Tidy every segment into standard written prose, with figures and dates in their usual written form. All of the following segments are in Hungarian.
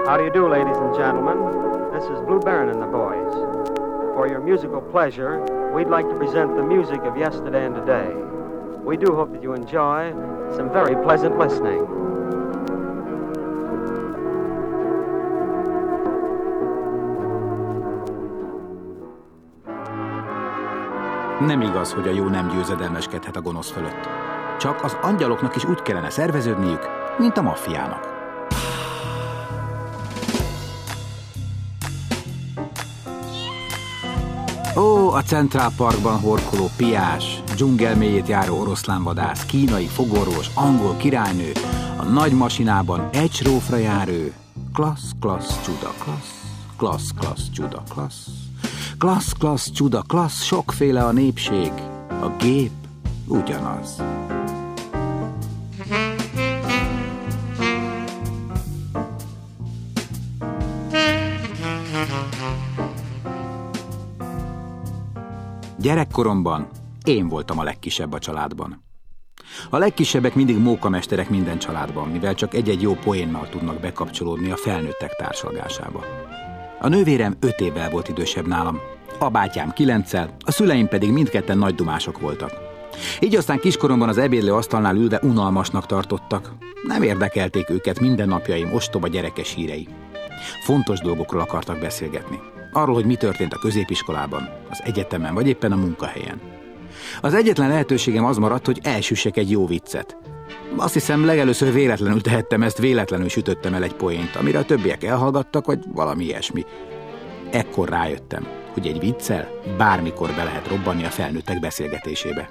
How do you do, ladies and gentlemen? This is Blue Baron and the Boys. For your musical pleasure, we'd like to present the music of yesterday and today. We do hope that you enjoy some very pleasant listening. Nem igaz, hogy a jó nem győzedelmeskedhet a gonosz fölött. Csak az angyaloknak is úgy kellene szerveződniük, mint a maffiának. Ó, a Central Parkban horkoló piás, dzsungelmélyét járó oroszlánvadász, kínai fogorvos, angol királynő, a nagy masinában egy srófra jár ő. Klassz, klassz, csuda, klassz, klassz, klassz, csuda, klassz. Klassz, klassz, csuda, klassz, sokféle a népség, a gép ugyanaz. Gyerekkoromban én voltam a legkisebb a családban. A legkisebbek mindig mókamesterek minden családban, mivel csak egy-egy jó poénnal tudnak bekapcsolódni a felnőttek társalgásába. A nővérem 5 évvel volt idősebb nálam, a bátyám 9-szel, a szüleim pedig mindketten nagy dumások voltak. Így aztán kiskoromban az ebédlő asztalnál ülve unalmasnak tartottak. Nem érdekelték őket mindennapjaim ostoba gyerekes hírei. Fontos dolgokról akartak beszélgetni. Arról, hogy mi történt a középiskolában, az egyetemen vagy éppen a munkahelyen. Az egyetlen lehetőségem az maradt, hogy elsüssek egy jó viccet. Azt hiszem, legelőször véletlenül tehettem ezt, véletlenül sütöttem el egy poént, amire a többiek elhallgattak, vagy valami ilyesmi. Ekkor rájöttem, hogy egy viccel bármikor be lehet robbanni a felnőttek beszélgetésébe.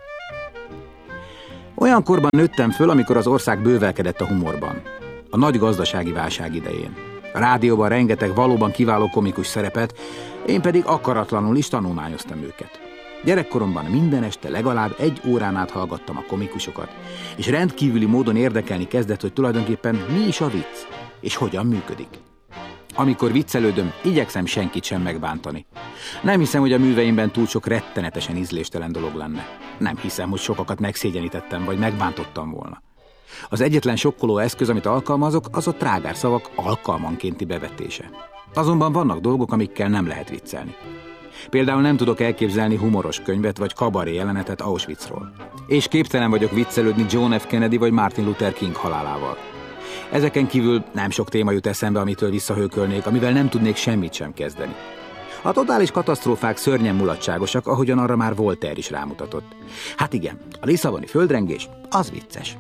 Olyan korban nőttem föl, amikor az ország bővelkedett a humorban. A nagy gazdasági válság idején. A rádióban rengeteg valóban kiváló komikus szerepet, én pedig akaratlanul is tanulmányoztam őket. Gyerekkoromban minden este legalább 1 órán át hallgattam a komikusokat, és rendkívüli módon érdekelni kezdett, hogy tulajdonképpen mi is a vicc, és hogyan működik. Amikor viccelődöm, igyekszem senkit sem megbántani. Nem hiszem, hogy a műveimben túl sok rettenetesen ízléstelen dolog lenne. Nem hiszem, hogy sokakat megszégyenítettem, vagy megbántottam volna. Az egyetlen sokkoló eszköz, amit alkalmazok, az a trágár szavak alkalmankénti bevetése. Azonban vannak dolgok, amikkel nem lehet viccelni. Például nem tudok elképzelni humoros könyvet vagy kabaré jelenetet Auschwitzról. És képtelen vagyok viccelődni John F. Kennedy vagy Martin Luther King halálával. Ezeken kívül nem sok téma jut eszembe, amitől visszahőkölnék, amivel nem tudnék semmit sem kezdeni. A totális katasztrófák szörnyen mulatságosak, ahogyan arra már Voltaire is rámutatott. Hát igen, a lisszaboni földrengés, az vicces.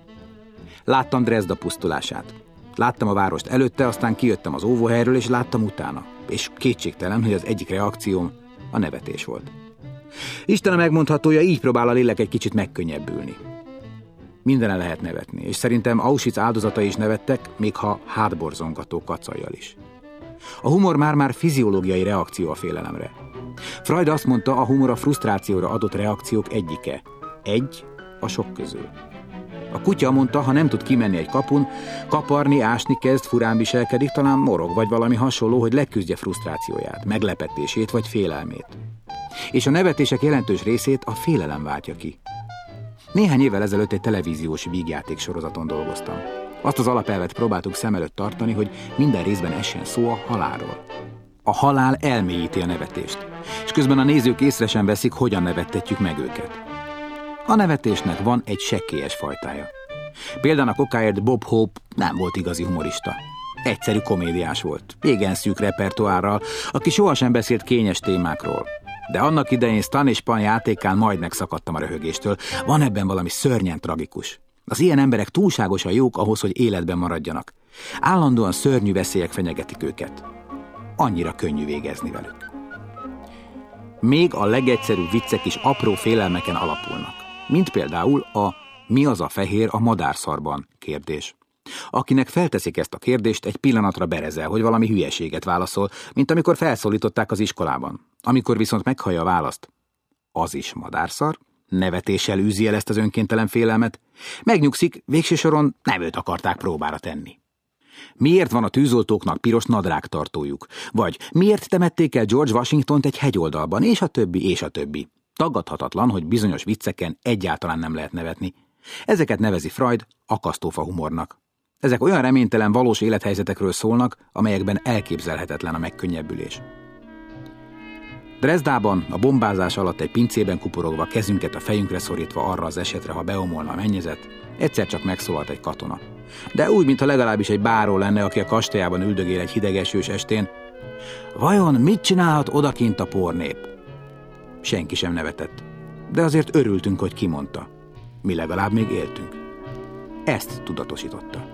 Láttam Dresda pusztulását. Láttam a várost előtte, aztán kijöttem az óvóhelyről, és láttam utána. És kétségtelen, hogy az egyik reakcióm a nevetés volt. Isten a megmondhatója, így próbál a lélek egy kicsit megkönnyebbülni. Mindenen lehet nevetni, és szerintem Auschwitz áldozatai is nevettek, még ha hátborzongató kacajjal is. A humor már fiziológiai reakció a félelemre. Freud azt mondta, a humor a frusztrációra adott reakciók egyike. Egy a sok közül. A kutya mondta, ha nem tud kimenni egy kapun, kaparni, ásni kezd, furán viselkedik, talán morog, vagy valami hasonló, hogy leküzdje frusztrációját, meglepetését vagy félelmét. És a nevetések jelentős részét a félelem váltja ki. Néhány évvel ezelőtt egy televíziós vígjáték sorozaton dolgoztam. Azt az alapelvet próbáltuk szem előtt tartani, hogy minden részben essen szó a halálról. A halál elmélyíti a nevetést, és közben a nézők észre sem veszik, hogyan nevettetjük meg őket. A nevetésnek van egy sekkélyes fajtája. Példának okáért Bob Hope nem volt igazi humorista. Egyszerű komédiás volt, igen szűk repertoárral, aki sohasem beszélt kényes témákról. De annak idején Stan és Pan játékán majd megszakadtam a röhögéstől. Van ebben valami szörnyen tragikus. Az ilyen emberek túlságosan jók ahhoz, hogy életben maradjanak. Állandóan szörnyű veszélyek fenyegetik őket. Annyira könnyű végezni velük. Még a legegyszerűbb viccek is apró félelmeken alapulnak. Mint például a mi az a fehér a madárszarban kérdés. Akinek felteszik ezt a kérdést, egy pillanatra berezel, hogy valami hülyeséget válaszol, mint amikor felszólították az iskolában. Amikor viszont meghallja a választ, az is madárszar, nevetéssel űzi el ezt az önkéntelen félelmet, megnyugszik, végső soron nem őt akarták próbára tenni. Miért van a tűzoltóknak piros nadrágtartójuk? Vagy miért temették el George Washingtont egy hegyoldalban, és a többi, és a többi. Tagadhatatlan, hogy bizonyos vicceken egyáltalán nem lehet nevetni. Ezeket nevezi Freud akasztófa humornak. Ezek olyan reménytelen valós élethelyzetekről szólnak, amelyekben elképzelhetetlen a megkönnyebbülés. Dresdában, a bombázás alatt egy pincében kuporogva, kezünket a fejünkre szorítva arra az esetre, ha beomolna a mennyezet, egyszer csak megszólalt egy katona. De úgy, mintha legalábbis egy báró lenne, aki a kastélyában üldögél egy hideg esős estén. Vajon mit csinálhat odakint a pornép? Senki sem nevetett, de azért örültünk, hogy kimondta. Mi legalább még éltünk. Ezt tudatosította.